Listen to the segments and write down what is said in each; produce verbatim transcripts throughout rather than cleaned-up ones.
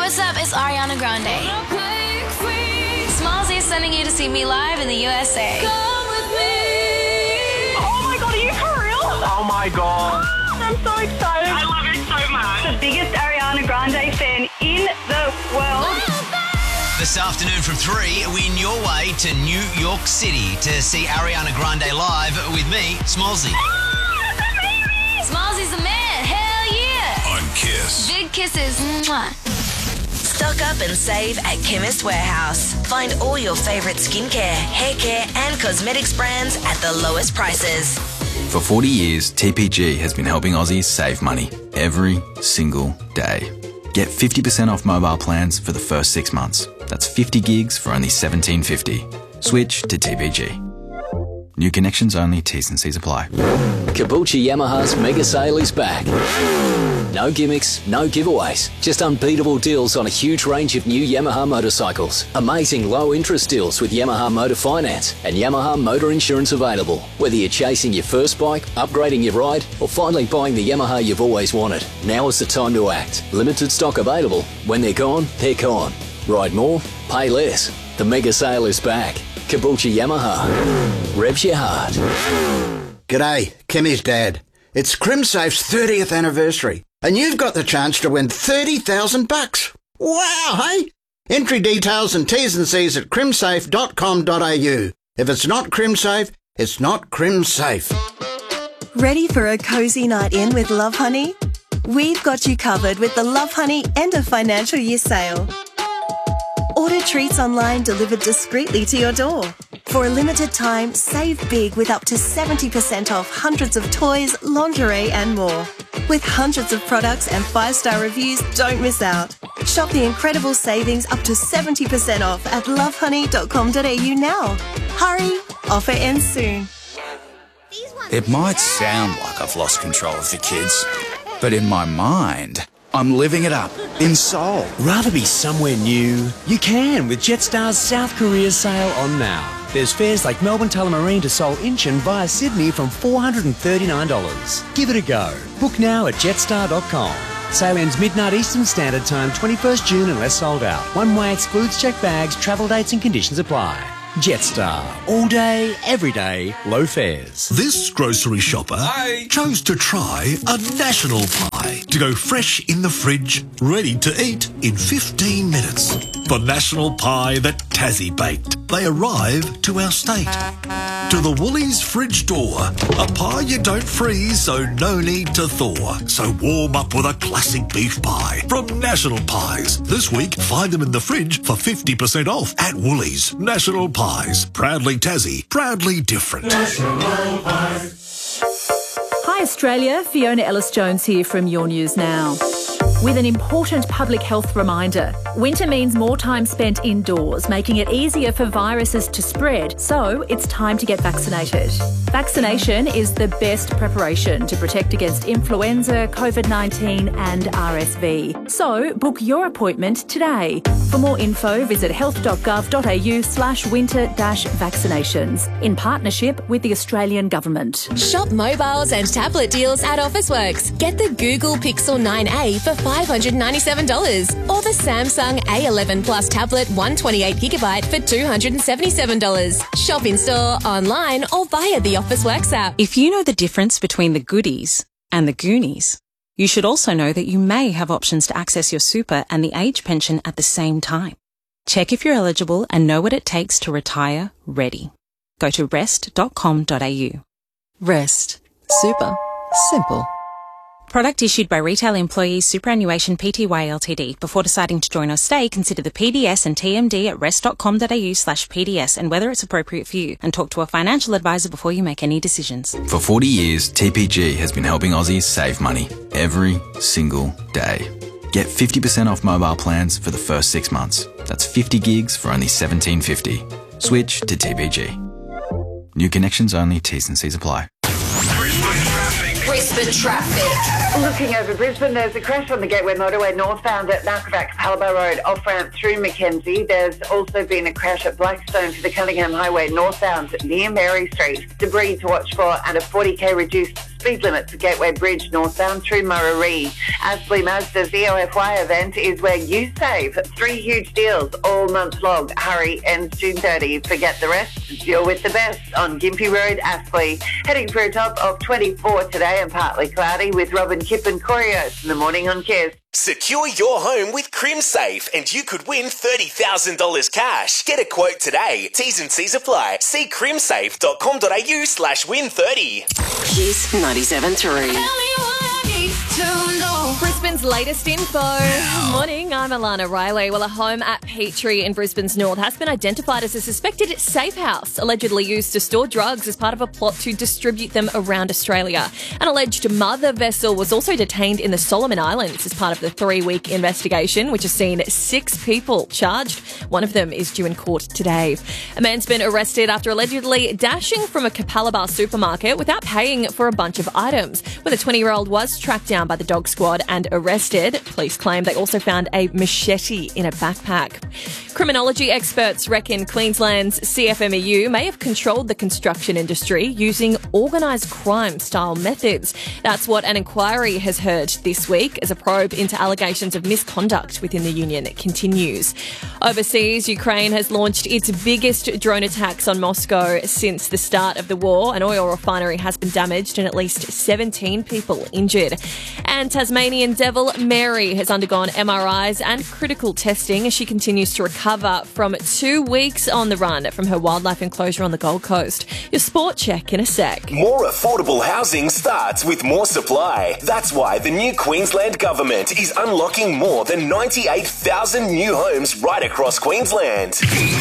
what's up? It's Ariana Grande. Smallzy is sending you to see me live in the U S A. Come with me. Oh my God, are you for real? Oh my God. I'm so excited. I love it so much. The biggest Ariana Grande fan in the world. This afternoon from three, win your way to New York City to see Ariana Grande live with me, Smallzy. Smallzy's the man. Hell yeah. On Kiss. Big kisses. Mwah. Stock up and save at Chemist Warehouse. Find all your favourite skincare, hair care and cosmetics brands at the lowest prices. For forty years, T P G has been helping Aussies save money every single day. Get fifty percent off mobile plans for the first six months. That's fifty gigs for only seventeen fifty. Switch to T P G. New connections only, T's and C's apply. Kabuchi Yamaha's mega sale is back. No gimmicks, no giveaways, just unbeatable deals on a huge range of new Yamaha motorcycles. Amazing low interest deals with Yamaha Motor Finance and Yamaha Motor Insurance available. Whether you're chasing your first bike, upgrading your ride, or finally buying the Yamaha you've always wanted, now is the time to act. Limited stock available. When they're gone, they're gone. Ride more, pay less. The mega sale is back. Kabuchi Yamaha. Revs your heart. G'day, Kimmy's dad. It's CrimSafe's thirtieth anniversary, and you've got the chance to win thirty thousand bucks. Wow, hey? Entry details and T's and C's at crimsafe dot com dot a u. If it's not CrimSafe, it's not CrimSafe. Ready for a cozy night in with Love Honey? We've got you covered with the Love Honey end of financial year sale. Order treats online delivered discreetly to your door. For a limited time, save big with up to seventy percent off hundreds of toys, lingerie and more. With hundreds of products and five-star reviews, don't miss out. Shop the incredible savings up to seventy percent off at love honey dot com dot a u now. Hurry, offer ends soon. It might sound like I've lost control of the kids, but in my mind, I'm living it up in Seoul. Rather be somewhere new? You can with Jetstar's South Korea sale on now. There's fares like Melbourne Tullamarine to Seoul Incheon via Sydney from four hundred thirty-nine dollars. Give it a go. Book now at jetstar dot com. Sale ends midnight Eastern Standard Time, twenty-first June unless sold out. One way excludes checked bags, travel dates and conditions apply. Jetstar. All day, every day, low fares. This grocery shopper Hi. chose to try a national pie to go fresh in the fridge, ready to eat in fifteen minutes. The national pie that Tassie baked. They arrive to our state. To the Woolies fridge door. A pie you don't freeze, so no need to thaw. So warm up with a classic beef pie from National Pies. This week, find them in the fridge for fifty percent off at Woolies. National Pies. Proudly Tassie. Proudly different. National Pies. Hi Australia, Fiona Ellis-Jones here from Your News Now. With an important public health reminder. Winter means more time spent indoors, making it easier for viruses to spread, so it's time to get vaccinated. Vaccination is the best preparation to protect against influenza, COVID nineteen and R S V. So book your appointment today. For more info, visit health dot gov dot a u slash winter dash vaccinations in partnership with the Australian Government. Shop mobiles and tablet deals at Officeworks. Get the Google Pixel nine A for five hundred ninety-seven dollars or the Samsung A eleven Plus tablet one hundred twenty-eight gigabyte for two hundred seventy-seven dollars. Shop in store, online or via the Officeworks app. If you know the difference between the goodies and the Goonies, you should also know that you may have options to access your super and the age pension at the same time. Check if you're eligible and know what it takes to retire ready. Go to rest dot com dot a u. Rest. Super. Simple. Product issued by Retail Employees Superannuation Pty Ltd. Before deciding to join or stay, consider the P D S and T M D at rest dot com dot a u slash P D S and whether it's appropriate for you, and talk to a financial advisor before you make any decisions. For forty years, T P G has been helping Aussies save money every single day. Get fifty percent off mobile plans for the first six months. That's fifty gigs for only seventeen fifty. Switch to T P G. New connections only, T's and C's apply. Brisbane traffic. Looking over Brisbane, there's a crash on the Gateway Motorway northbound at Narcovac Palabar Road, off-ramp through Mackenzie. There's also been a crash at Blackstone to the Cunningham Highway northbound near Mary Street. Debris to watch for and a forty k reduced speed limits at Gateway Bridge northbound through Murray. Aspley Mazda's E O F Y event is where you save. Three huge deals all month long. Hurry, ends June thirtieth. Forget the rest. Deal with the best on Gympie Road, Aspley. Heading for a top of twenty-four today and partly cloudy with Robin, Kip and Corey Oates in the morning on Kiss. Secure your home with CrimSafe and you could win thirty thousand dollars cash. Get a quote today. T's and C's apply. See crimsafe.com.au slash win 30. Kiss ninety-seven point three. Brisbane's latest info. Morning, I'm Alana Riley. Well, a home at Petrie in Brisbane's north has been identified as a suspected safe house, allegedly used to store drugs as part of a plot to distribute them around Australia. An alleged mother vessel was also detained in the Solomon Islands as part of the three-week investigation, which has seen six people charged. One of them is due in court today. A man's been arrested after allegedly dashing from a Capalaba supermarket without paying for a bunch of items. Well, the twenty-year-old was tracked down by the dog squad and arrested. Police claim they also found a machete in a backpack. Criminology experts reckon Queensland's C F M E U may have controlled the construction industry using organised crime-style methods. That's what an inquiry has heard this week as a probe into allegations of misconduct within the union continues. Overseas, Ukraine has launched its biggest drone attacks on Moscow since the start of the war. An oil refinery has been damaged and at least seventeen people injured. And Tasmanian devil Mary has undergone M R Is and critical testing as she continues to recover from two weeks on the run from her wildlife enclosure on the Gold Coast. Your sport check in a sec. More affordable housing starts with more supply. That's why the new Queensland government is unlocking more than ninety-eight thousand new homes right across Queensland.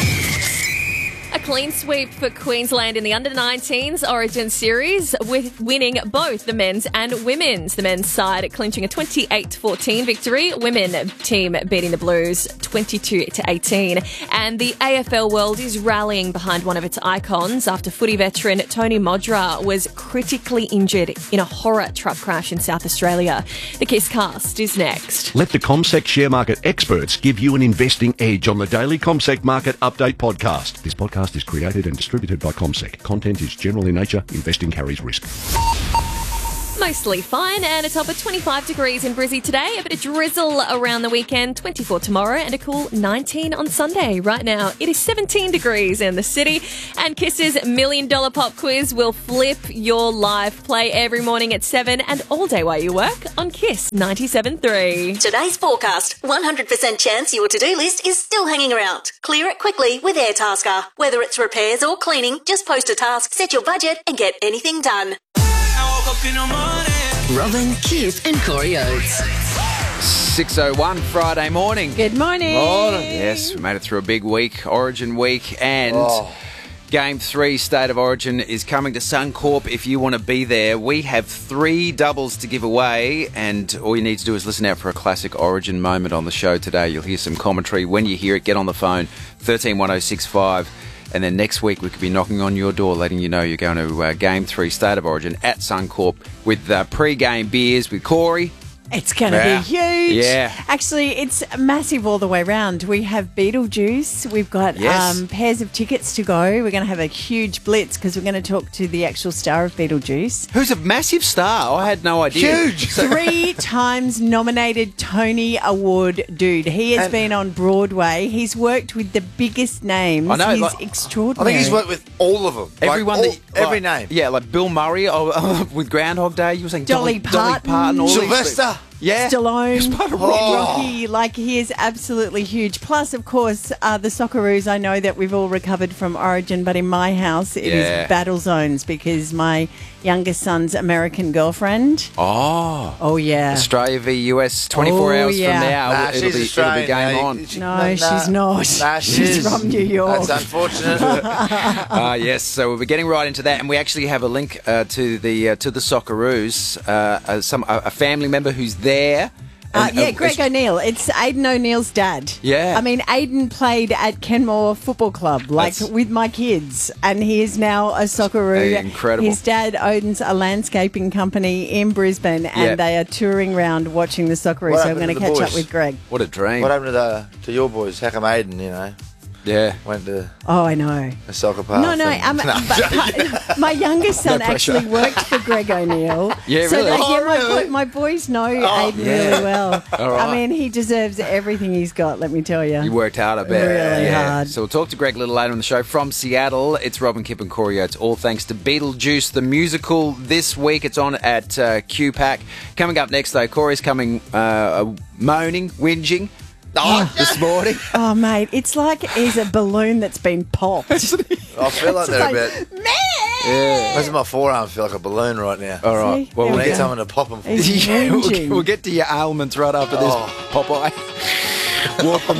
A clean sweep for Queensland in the under nineteens Origin Series, with winning both the men's and women's. The men's side clinching a twenty-eight to fourteen victory. Women team beating the Blues twenty-two to eighteen. And the A F L world is rallying behind one of its icons after footy veteran Tony Modra was critically injured in a horror truck crash in South Australia. The Kiss Cast is next. Let the CommSec share market experts give you an investing edge on the daily CommSec Market Update podcast. This podcast is created and distributed by CommSec. Content is general in nature. Investing carries risk. Mostly fine and a top of twenty-five degrees in Brizzy today. A bit of drizzle around the weekend, twenty-four tomorrow and a cool nineteen on Sunday. Right now it is seventeen degrees in the city, and Kiss's Million Dollar Pop Quiz will flip your life. Play every morning at seven and all day while you work on Kiss ninety-seven point three. Today's forecast. one hundred percent chance your to-do list is still hanging around. Clear it quickly with Airtasker. Whether it's repairs or cleaning, just post a task, set your budget and get anything done. Robin, Kip and Corey Oates. six oh one Friday morning. Good morning. Morning. Yes, we made it through a big week, Origin week, and Oh. Game three State of Origin is coming to Suncorp if you want to be there. We have three doubles to give away, and all you need to do is listen out for a classic Origin moment on the show today. You'll hear some commentary. When you hear it, get on the phone, thirteen one oh six five. And then next week we could be knocking on your door letting you know you're going to uh, Game three State of Origin at Suncorp with uh, pre-game beers with Corey. It's going to Yeah. be huge. Yeah. Actually, it's massive all the way round. We have Beetlejuice. We've got Yes. um, pairs of tickets to go. We're going to have a huge blitz because we're going to talk to the actual star of Beetlejuice. Who's a massive star? I had no idea. Huge. Three times nominated Tony Award dude. He has And- been on Broadway. He's worked with the biggest names. I know, He's like- extraordinary. with all of them. Everyone, Like, that, all- every like- name. Yeah, like Bill Murray oh, with Groundhog Day. You were saying Dolly Dolly, Dolly Parton. Parton, all these Sylvester. people. Yeah. Stallone, He's part of Rocky. Rocky, like he is absolutely huge. Plus, of course, uh, the Socceroos, I know that we've all recovered from Origin, but in my house it is Yeah. battle zones because my youngest son's American girlfriend. Oh. Oh, yeah. Australia v U S twenty-four Oh, hours yeah. from now. Nah, it'll, she's be, it'll be Australian, game mate. on. She- No, nah, she's not. Nah, she She's is. from New York. That's unfortunate. uh, yes, so we'll be getting right into that, and we actually have a link uh, to the uh, to the Socceroos. Uh, uh, some a, a family member who's there. Uh, And, yeah, uh, Greg O'Neill. It's Aidan O'Neill's dad. Yeah. I mean, Aidan played at Kenmore Football Club, like That's- with my kids, and he is now a Socceroo. Hey, incredible. His dad owns a landscaping company in Brisbane, and Yeah. they are touring around watching the Socceroos. What So I'm happened going to to the catch up boys? with Greg. What a dream. What happened to the, to your boys? How come Aiden, you know? Yeah. Went to Oh, I know. a soccer park. No, no. and- Um, but, my youngest son No pressure. actually worked for Greg O'Neill. Yeah, so really? Like, Oh, yeah, my, really? boy, my boys know Oh, Aiden yeah. really well. All right. I mean, he deserves everything he's got, let me tell you. You worked hard, I bet. Really yeah. hard. So we'll talk to Greg a little later on the show. From Seattle, it's Robin Kipp and Corey Oates, all thanks to Beetlejuice, the musical this week. It's on at uh, Q PAC. Coming up next, though, Corey's coming uh, moaning, whinging. Oh, this morning. Oh, mate, it's like he's a balloon that's been popped. I feel like It's they're like, a bit. Yeah. Most of my forearms feel like a balloon right now. All right. See? Well, There we'll we need get, go. someone to pop them for He's me. yeah, we'll, whinging. we'll get to your ailments right after this, Oh. Popeye. Walk